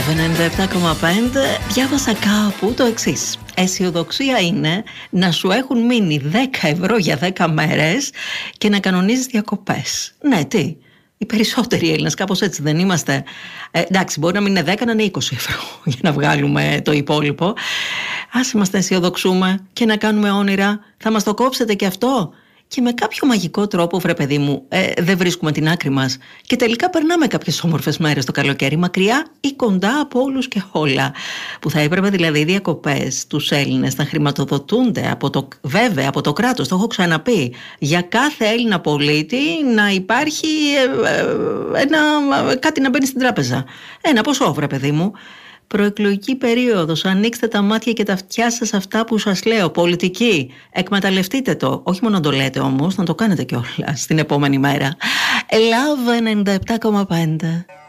97,5. Διάβασα κάπου το εξής: αισιοδοξία είναι να σου έχουν μείνει 10 ευρώ για 10 μέρες και να κανονίζεις διακοπές. Ναι, τι? Οι περισσότεροι Έλληνες κάπως έτσι δεν είμαστε? Εντάξει, μπορεί να μην είναι 10, να είναι 20 ευρώ για να βγάλουμε το υπόλοιπο. Ας είμαστε αισιοδοξούμε και να κάνουμε όνειρα. Θα μας το κόψετε και αυτό? Και με κάποιο μαγικό τρόπο, βρε παιδί μου, δεν βρίσκουμε την άκρη μας. Και τελικά περνάμε κάποιες όμορφες μέρες το καλοκαίρι, μακριά ή κοντά από όλους και όλα. Που θα έπρεπε δηλαδή οι διακοπές τους Έλληνες να χρηματοδοτούνται βέβαια από το κράτος. Το έχω ξαναπεί. Για κάθε Έλληνα πολίτη να υπάρχει κάτι να μπαίνει στην τράπεζα. Ένα ποσό, βρε παιδί μου. Προεκλογική περίοδος, ανοίξτε τα μάτια και τα αυτιά σας αυτά που σας λέω. Πολιτική, εκμεταλλευτείτε το. Όχι μόνο να το λέτε όμως, να το κάνετε κιόλας την επόμενη μέρα. Love 97,5.